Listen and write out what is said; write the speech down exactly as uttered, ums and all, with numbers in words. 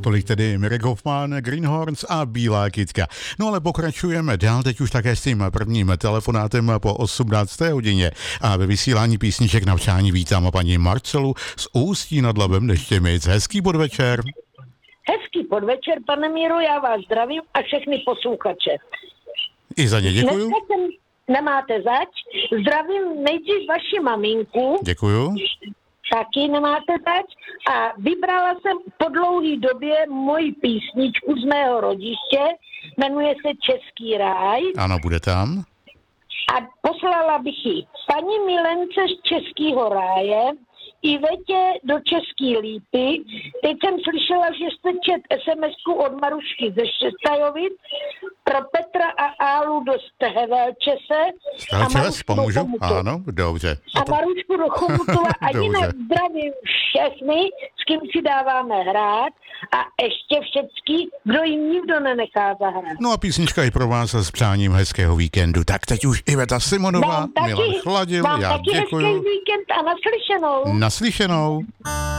Tolik tedy Mirek Hoffman, Greenhorns a Bílá kytka. No ale pokračujeme dál, teď už také s tím prvním telefonátem po osmnácté hodině. A ve vysílání písniček na přání vítám paní Marcelu z Ústí nad Labem Neštěmic. Hezký podvečer. Hezký podvečer, pane Míro, já vás zdravím a všechny posluchače. I za ně děkuju. Dneska jsem, nemáte zač, zdravím nejdřív vaši maminku. Děkuju. Taky nemáte zač. A vybrala jsem po dlouhé době moji písničku z mého rodiště, jmenuje se Český ráj. Ano, bude tam. A poslala bych ji paní Milence z Českého ráje, Ivetě do Český Lípy. Teď jsem slyšela, že jste čet es em esku od Marušky ze Šestajovic, pro Petra a Álu do Stehevelčese. Stehevelčes, pomůžu? Ano, dobře. A Marušku do Chomutova a jinak zdravím všechny, s kým si dáváme hrát a ještě všecky, kdo jim nikdo nenechá zahrát. No a písnička i pro vás s přáním hezkého víkendu. Tak teď už Iveta Simonová, Milan Chladil, vám já taky děkuju. hezký víkend a naslyšenou. Naslyšenou.